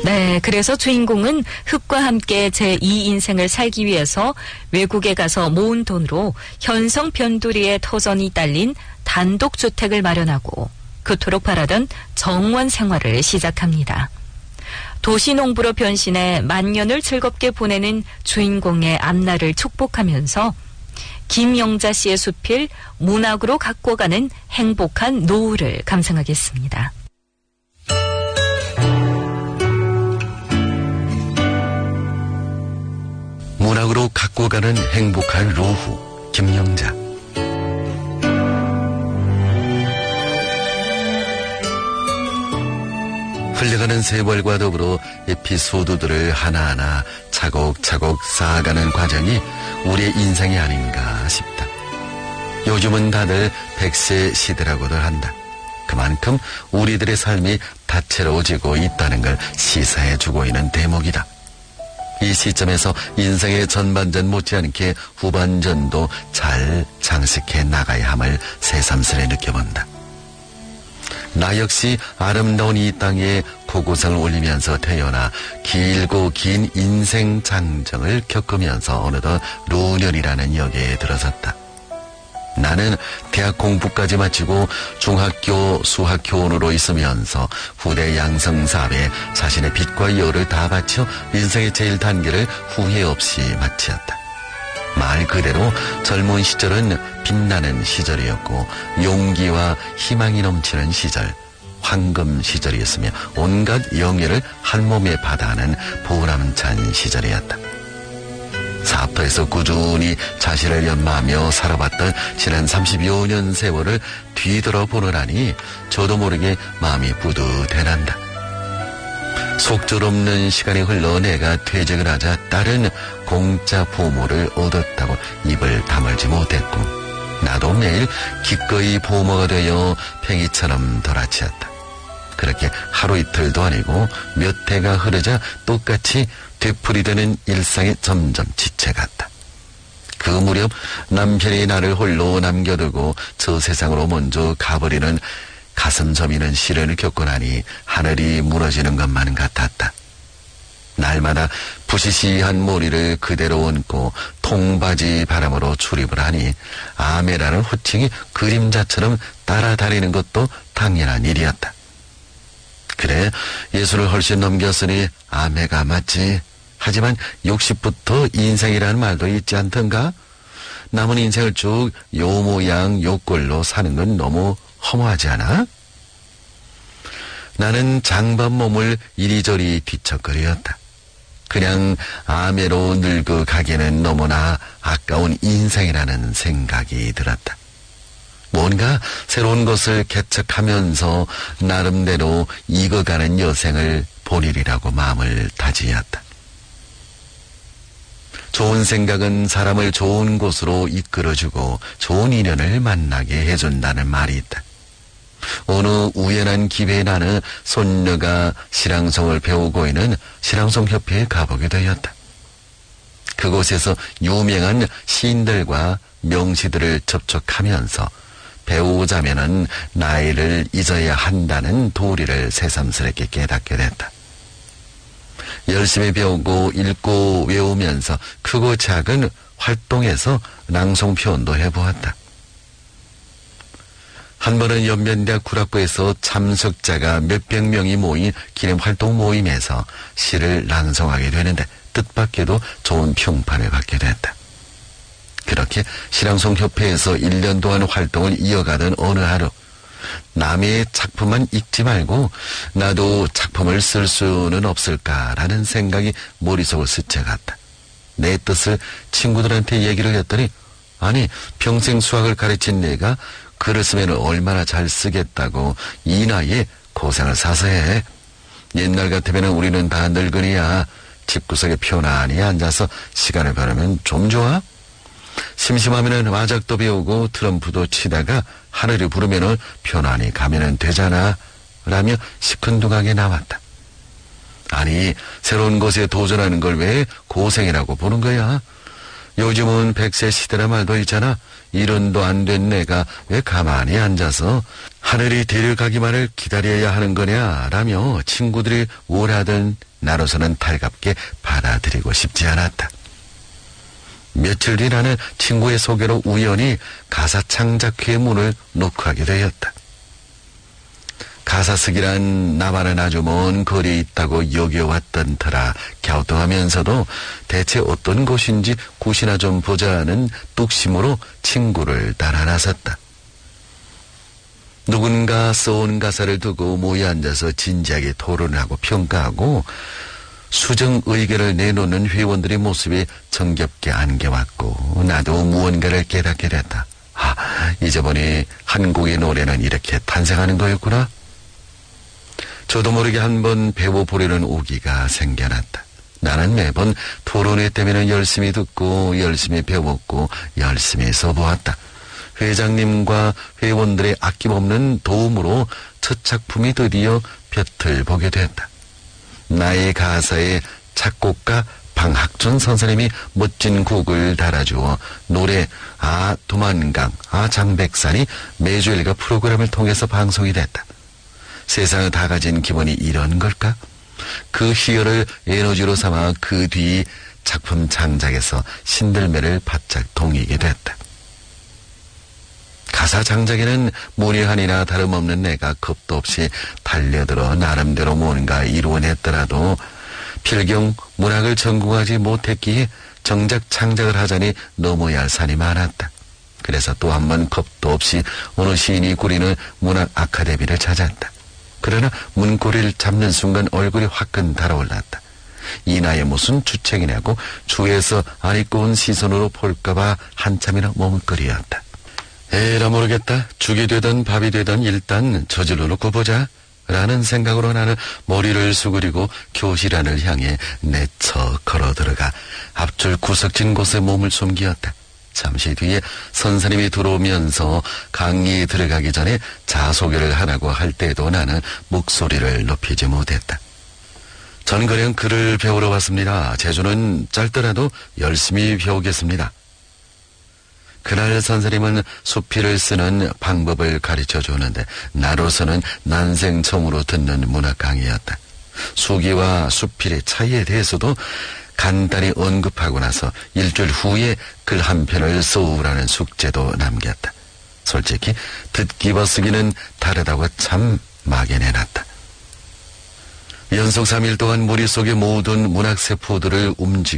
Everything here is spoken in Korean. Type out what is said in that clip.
네, 그래서 주인공은 흙과 함께 제2인생을 살기 위해서 외국에 가서 모은 돈으로 현성 변두리의 터전이 딸린 단독주택을 마련하고 그토록 바라던 정원 생활을 시작합니다. 도시농부로 변신해 만년을 즐겁게 보내는 주인공의 앞날을 축복하면서 김영자 씨의 수필 문학으로 갖고 가는 행복한 노후를 감상하겠습니다. 문학으로 갖고 가는 행복한 노후, 김영자. 흘러가는 세월과 더불어 에피소드들을 하나하나 차곡차곡 쌓아가는 과정이 우리의 인생이 아닌가 싶다. 요즘은 다들 100세 시대라고들 한다. 그만큼 우리들의 삶이 다채로워지고 있다는 걸 시사해주고 있는 대목이다. 이 시점에서 인생의 전반전 못지않게 후반전도 잘 장식해 나가야 함을 새삼스레 느껴본다. 나 역시 아름다운 이 땅에 고고상을 올리면서 태어나 길고 긴 인생 장정을 겪으면서 어느덧 노년이라는 역에 들어섰다. 나는 대학 공부까지 마치고 중학교 수학교원으로 있으면서 후대 양성 사업에 자신의 빛과 여를 다 바쳐 인생의 제일 단계를 후회 없이 마치었다. 말 그대로 젊은 시절은 빛나는 시절이었고 용기와 희망이 넘치는 시절, 황금 시절이었으며 온갖 영예를 한 몸에 받아하는 보람찬 시절이었다. 사업터에서 꾸준히 자신을 연마하며 살아봤던 지난 30여 년 세월을 뒤돌아보느라니 저도 모르게 마음이 뿌듯해난다. 속절없는 시간이 흘러 내가 퇴직을 하자 딸은 공짜 부모를 얻었다고 입을 다물지 못했고 나도 매일 기꺼이 부모가 되어 팽이처럼 돌아치었다. 그렇게 하루 이틀도 아니고 몇 해가 흐르자 똑같이 되풀이되는 일상에 점점 지쳐갔다. 그 무렵 남편이 나를 홀로 남겨두고 저 세상으로 먼저 가버리는 가슴 저미는 시련을 겪고 나니 하늘이 무너지는 것만 같았다. 날마다 부시시한 머리를 그대로 얹고 통바지 바람으로 출입을 하니 아메라는 호칭이 그림자처럼 따라다니는 것도 당연한 일이었다. 그래, 예수를 훨씬 넘겼으니 아메가 맞지. 하지만 60부터 인생이라는 말도 있지 않던가? 남은 인생을 쭉 요 모양 요 꼴로 사는 건 너무 허무하지 않아? 나는 장반 몸을 이리저리 뒤척거렸다. 그냥 아메로 늙어가기에는 너무나 아까운 인생이라는 생각이 들었다. 뭔가 새로운 것을 개척하면서 나름대로 익어가는 여생을 보리리라고 마음을 다지었다. 좋은 생각은 사람을 좋은 곳으로 이끌어주고 좋은 인연을 만나게 해준다는 말이 있다. 어느 우연한 기회에 나는 손녀가 실랑송을 배우고 있는 실랑송협회에 가보게 되었다. 그곳에서 유명한 시인들과 명시들을 접촉하면서 배우자면은 나이를 잊어야 한다는 도리를 새삼스럽게 깨닫게 됐다. 열심히 배우고 읽고 외우면서 크고 작은 활동에서 낭송 표현도 해보았다. 한 번은 연변대학 구락부에서 참석자가 몇백 명이 모인 기념활동 모임에서 시를 낭송하게 되는데 뜻밖에도 좋은 평판을 받게 됐다. 그렇게 시랑송협회에서 1년 동안 활동을 이어가던 어느 하루 남의 작품만 읽지 말고 나도 작품을 쓸 수는 없을까라는 생각이 머릿속을 스쳐갔다. 내 뜻을 친구들한테 얘기를 했더니 아니 평생 수학을 가르친 내가 글을 쓰면 얼마나 잘 쓰겠다고 이 나이에 고생을 사서 해. 옛날 같으면 우리는 다 늙은이야. 집구석에 편안히 앉아서 시간을 보내면 좀 좋아? 심심하면은 와작도 배우고 트럼프도 치다가 하늘이 부르면은 편안히 가면은 되잖아. 라며 시큰둥하게 나왔다. 아니 새로운 것에 도전하는 걸 왜 고생이라고 보는 거야? 요즘은 100세 시대라 말도 있잖아. 일흔도 안 된 내가 왜 가만히 앉아서 하늘이 데려가기만을 기다려야 하는 거냐라며 친구들이 오라던 나로서는 달갑게 받아들이고 싶지 않았다. 며칠 뒤 나는 친구의 소개로 우연히 가사 창작회의 문을 녹화하게 되었다. 가사 쓰기란 나만은 아주 먼 거리에 있다고 여겨왔던 터라 갸우뚱하면서도 대체 어떤 곳인지 굿이나 좀 보자는 뚝심으로 친구를 따라 나섰다. 누군가 써온 가사를 두고 모여 앉아서 진지하게 토론을 하고 평가하고 수정 의견을 내놓는 회원들의 모습이 정겹게 안겨왔고 나도 무언가를 깨닫게 됐다. 이제 보니 한국의 노래는 이렇게 탄생하는 거였구나. 저도 모르게 한번 배워보려는 오기가 생겨났다. 나는 매번 토론회 때문에 열심히 듣고 열심히 배웠고 열심히 써보았다. 회장님과 회원들의 아낌없는 도움으로 첫 작품이 드디어 볕을 보게 됐다. 나의 가사에 작곡가 방학준 선생님이 멋진 곡을 달아주어 노래 도만강, 장백산이 매주일과 프로그램을 통해서 방송이 됐다. 세상을 다 가진 기본이 이런 걸까? 그 희열을 에너지로 삼아 그 뒤 작품 창작에서 신들매를 바짝 동이게 됐다. 가사 장작에는 모녀한이나 다름없는 내가 겁도 없이 달려들어 나름대로 뭔가 이루어냈더라도 필경 문학을 전공하지 못했기에 정작 창작을 하자니 넘어야 할 산이 많았다. 그래서 또 한 번 겁도 없이 어느 시인이 꾸리는 문학 아카데미를 찾았다. 그러나 문고리를 잡는 순간 얼굴이 화끈 달아올랐다. 이 나이에 무슨 주책이냐고 주위에서 안 입고 온 시선으로 볼까봐 한참이나 머뭇거리었다. 에라 모르겠다. 죽이 되든 밥이 되든 일단 저질러 놓고 보자 라는 생각으로 나는 머리를 수그리고 교실 안을 향해 내쳐 걸어 들어가 앞줄 구석진 곳에 몸을 숨기었다. 잠시 뒤에 선생님이 들어오면서 강의에 들어가기 전에 자소개를 하라고 할 때도 나는 목소리를 높이지 못했다. 전 그냥 글을 배우러 왔습니다. 재주는 짧더라도 열심히 배우겠습니다. 그날 선생님은 수필을 쓰는 방법을 가르쳐 주는데 나로서는 난생 처음으로 듣는 문학 강의였다. 수기와 수필의 차이에 대해서도 간단히 언급하고 나서 일주일 후에 글 한 편을 써오라는 숙제도 남겼다. 솔직히 듣기와 쓰기는 다르다고 참 막연해놨다. 연속 3일 동안 머릿속에 모든 문학세포들을 움직여